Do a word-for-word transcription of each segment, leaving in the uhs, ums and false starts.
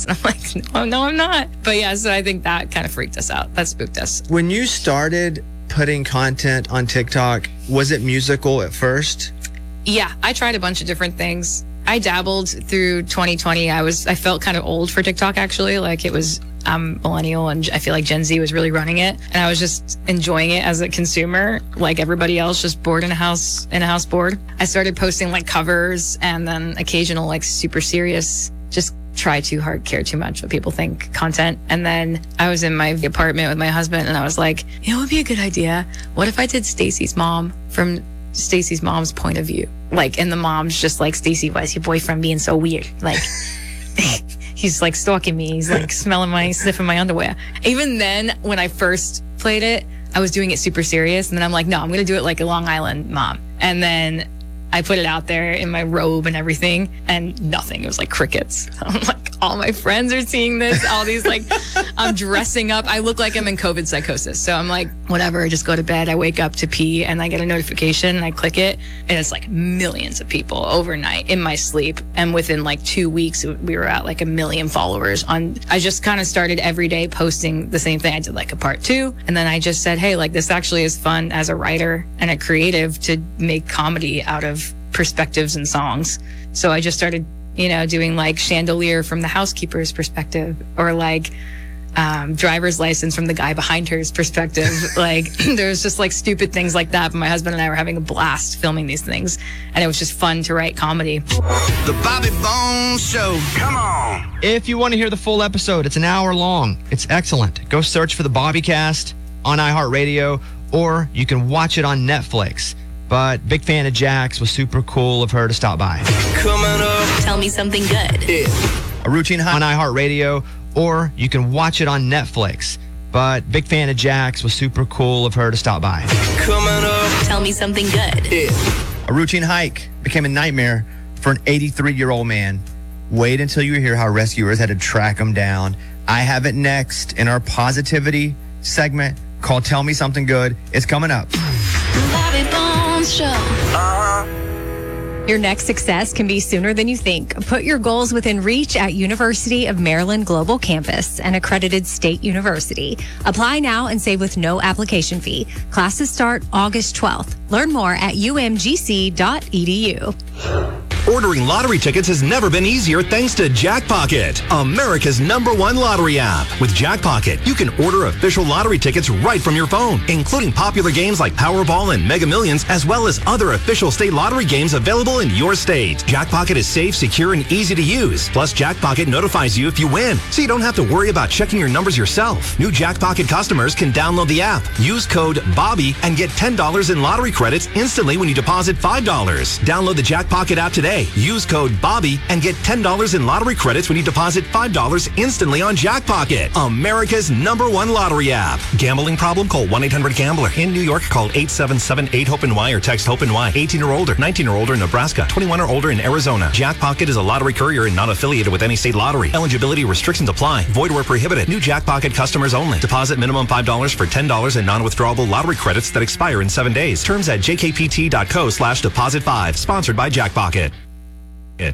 And I'm like, no, no, I'm not. But yeah, so I think that kind of freaked us out. That spooked us. When you started putting content on TikTok, was it musical at first? Yeah, I tried a bunch of different things. I dabbled through twenty twenty. I was, I felt kind of old for TikTok, actually. Like it was, I'm millennial and I feel like Gen Z was really running it. And I was just enjoying it as a consumer, like everybody else, just bored in a house, in a house bored. I started posting like covers and then occasional like super serious, just try too hard, care too much what people think content. And then I was in my apartment with my husband and I was like, you know, it would be a good idea. What if I did Stacey's mom from Stacey's mom's point of view? Like, and the mom's just like, Stacey, why is your boyfriend being so weird? Like, he's like stalking me. He's like smelling my, sniffing my underwear. Even then, when I first played it, I was doing it super serious. And then I'm like, no, I'm going to do it like a Long Island mom. And then I put it out there in my robe and everything and nothing. It was like crickets. I'm like, all my friends are seeing this. All these like, I'm dressing up. I look like I'm in COVID psychosis. So I'm like, whatever, I just go to bed. I wake up to pee and I get a notification and I click it. And it's like millions of people overnight in my sleep. And within like two weeks, we were at like a million followers on, I just kind of started every day posting the same thing. I did like a part two. And then I just said, hey, like this actually is fun as a writer and a creative to make comedy out of perspectives and songs. So I just started, you know, doing like Chandelier from the housekeeper's perspective or like um, driver's license from the guy behind her's perspective. Like there's just like stupid things like that. But my husband and I were having a blast filming these things. And it was just fun to write comedy. The Bobby Bones Show. Come on. If you want to hear the full episode, it's an hour long. It's excellent. Go search for the Bobbycast on iHeartRadio or you can watch it on Netflix. But big fan of Jax, was super cool of her to stop by. Coming up. Tell me something good. Yeah. A routine high on iHeartRadio, or you can watch it on Netflix. But big fan of Jax, was super cool of her to stop by. Coming up. Tell me something good. Yeah. A routine hike became a nightmare for an eighty-three-year-old man. Wait until you hear how rescuers had to track him down. I have it next in our positivity segment called Tell Me Something Good. It's coming up. Bobby Bones Show. Uh-huh. Your next success can be sooner than you think. Put your goals within reach at University of Maryland Global Campus, an accredited state university. Apply now and save with no application fee. Classes start August twelfth. Learn more at u m g c dot e d u. Ordering lottery tickets has never been easier thanks to Jackpocket, America's number one lottery app. With Jackpocket, you can order official lottery tickets right from your phone, including popular games like Powerball and Mega Millions, as well as other official state lottery games available in your state. Jackpocket is safe, secure, and easy to use. Plus, Jackpocket notifies you if you win, so you don't have to worry about checking your numbers yourself. New Jackpocket customers can download the app, use code BOBBY, and get ten dollars in lottery credits instantly when you deposit five dollars. Download the Jackpocket app today. Use code BOBBY and get ten dollars in lottery credits when you deposit five dollars instantly on Jackpocket, America's number one lottery app. Gambling problem? Call one eight hundred gambler. In New York, call eight seven seven eight hope N Y or text HOPE-N Y. eighteen or older, nineteen or older in Nebraska, twenty-one or older in Arizona. Jackpocket is a lottery courier and not affiliated with any state lottery. Eligibility restrictions apply. Void where prohibited. New Jackpocket customers only. Deposit minimum five dollars for ten dollars in non-withdrawable lottery credits that expire in seven days. Terms at jkpt.co slash deposit five. Sponsored by Jackpocket. It.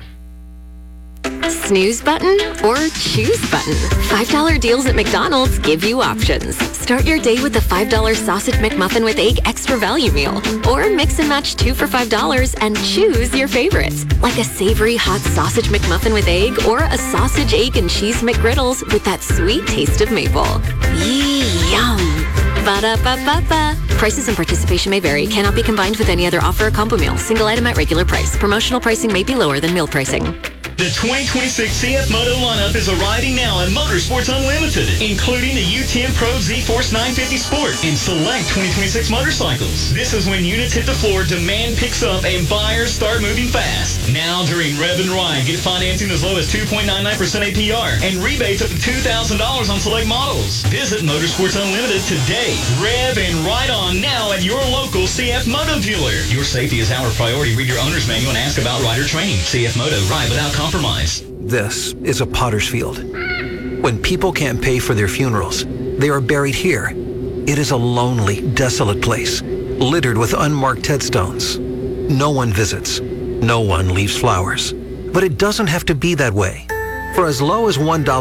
Snooze button or choose button? five dollar deals at McDonald's give you options. Start your day with the five dollar Sausage McMuffin with Egg Extra Value Meal. Or mix and match two for five dollars and choose your favorites. Like a savory hot Sausage McMuffin with egg or a sausage, egg, and cheese McGriddles with that sweet taste of maple. Yee, yum. Ba-da-ba-ba-ba. Prices and participation may vary. Cannot be combined with any other offer or combo meal. Single item at regular price. Promotional pricing may be lower than meal pricing. The twenty twenty-six C F Moto lineup is arriving now at Motorsports Unlimited, including the U ten Pro Z-Force nine fifty Sport and select twenty twenty-six motorcycles. This is when units hit the floor, demand picks up, and buyers start moving fast. Now during Rev and Ride, get financing as low as two point nine nine percent A P R and rebates up to two thousand dollars on select models. Visit Motorsports Unlimited today. Rev and Ride on now at your local C F Moto dealer. Your safety is our priority. Read your owner's manual and ask about rider training. C F Moto, ride without compromise. This is a potter's field. When people can't pay for their funerals, they are buried here. It is a lonely, desolate place, littered with unmarked headstones. No one visits. No one leaves flowers. But it doesn't have to be that way. For as low as one dollar